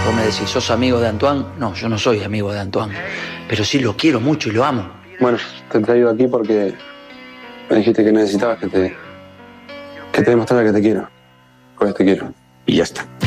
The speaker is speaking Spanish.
Vos me decís, ¿sos amigo de Antoine? No, yo no soy amigo de Antoine, pero sí lo quiero mucho y lo amo. Bueno, te he traído aquí porque me dijiste que necesitabas que te demostrara que te quiero. Pues te quiero. Y ya está.